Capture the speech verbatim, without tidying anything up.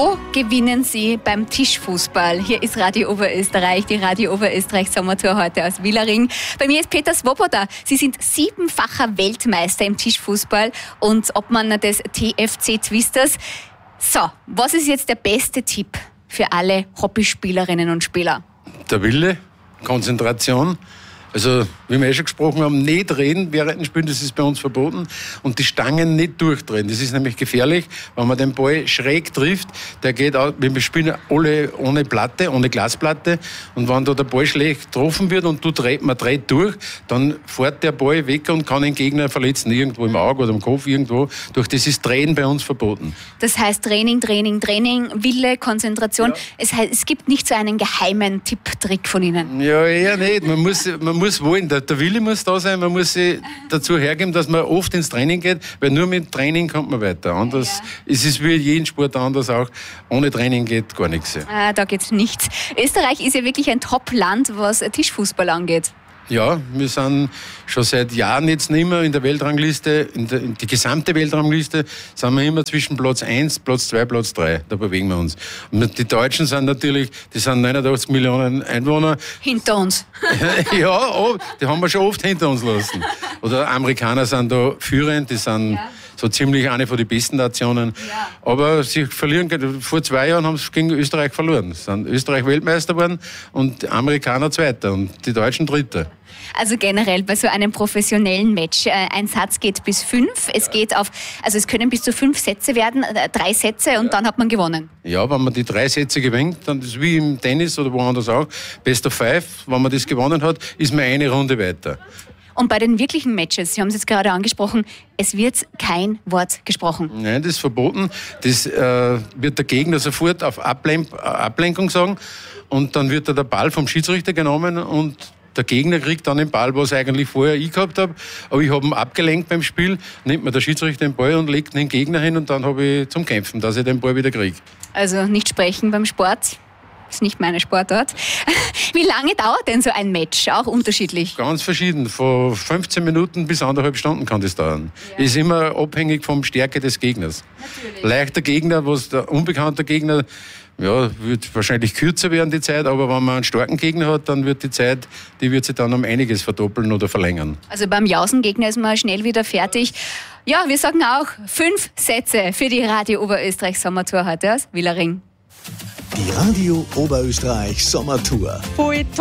Wo gewinnen Sie beim Tischfußball? Hier ist Radio Oberösterreich, die Radio Oberösterreich Sommertour heute aus Wielering. Bei mir ist Peter Svoboda. Sie sind siebenfacher Weltmeister im Tischfußball und Obmann des T F C Twisters. So, was ist jetzt der beste Tipp für alle Hobbyspielerinnen und Spieler? Der Wille, Konzentration. Also, wie wir eh schon gesprochen haben, nicht reden während dem Spielen, das ist bei uns verboten. Und die Stangen nicht durchdrehen. Das ist nämlich gefährlich, wenn man den Ball schräg trifft. Der geht auch, wir spielen alle ohne Platte, ohne Glasplatte. Und wenn da der Ball schlecht getroffen wird und du dreht, man dreht durch, dann fährt der Ball weg und kann den Gegner verletzen. Irgendwo im Auge oder im Kopf, irgendwo. Durch das ist Drehen bei uns verboten. Das heißt Training, Training, Training, Wille, Konzentration. Ja. Es heißt, es gibt nicht so einen geheimen Tipp, Trick von Ihnen. Ja, eher nicht. Man muss, man muss wollen, der, der Wille muss da sein, man muss sich dazu hergeben, dass man oft ins Training geht, weil nur mit Training kommt man weiter. Anders ja. ist es wie jeden Sport anders auch. Ohne Training geht gar nichts. Ah, da geht nichts. Österreich ist ja wirklich ein Top-Land, was Tischfußball angeht. Ja, wir sind schon seit Jahren jetzt nicht mehr in der Weltrangliste, in, der, in die gesamte Weltrangliste, sind wir immer zwischen Platz eins, Platz zwei, Platz drei. Da bewegen wir uns. Und die Deutschen sind natürlich, die sind neunundachtzig Millionen Einwohner. Hinter uns. Ja, oh, die haben wir schon oft hinter uns lassen. Oder Amerikaner sind da führend, die sind ja. so ziemlich eine von den besten Nationen. Ja. Aber sie verlieren, vor zwei Jahren haben sie gegen Österreich verloren. Sie sind Österreich Weltmeister geworden und die Amerikaner Zweiter und die Deutschen Dritter. Also generell bei so einem professionellen Match, ein Satz geht bis fünf, es geht auf, also es können bis zu fünf Sätze werden, drei Sätze und ja. dann hat man gewonnen. Ja, wenn man die drei Sätze gewinnt, dann ist es wie im Tennis oder woanders auch, Best of Five, wenn man das gewonnen hat, ist man eine Runde weiter. Und bei den wirklichen Matches, Sie haben es jetzt gerade angesprochen, es wird kein Wort gesprochen. Nein, das ist verboten. Das äh, wird der Gegner sofort auf Ablen- Ablenkung sagen und dann wird da der Ball vom Schiedsrichter genommen und der Gegner kriegt dann den Ball, was eigentlich vorher ich gehabt habe. Aber ich habe ihn abgelenkt beim Spiel, nimmt mir der Schiedsrichter den Ball und legt den Gegner hin und dann habe ich zum Kämpfen, dass ich den Ball wieder kriege. Also nicht sprechen beim Sport? Ist nicht meine Sportart. Wie lange dauert denn so ein Match? Auch unterschiedlich? Ganz verschieden. Von fünfzehn Minuten bis anderthalb Stunden kann das dauern. Ja. Ist immer abhängig vom Stärke des Gegners. Natürlich. Leichter Gegner, was der unbekannte Gegner, ja, wird wahrscheinlich kürzer werden die Zeit, aber wenn man einen starken Gegner hat, dann wird die Zeit, die wird sich dann um einiges verdoppeln oder verlängern. Also beim Jausengegner ist man schnell wieder fertig. Ja, wir sagen auch fünf Sätze für die Radio Oberösterreich Sommertour heute aus Wielering. Die Radio Oberösterreich Sommertour. Voll toll.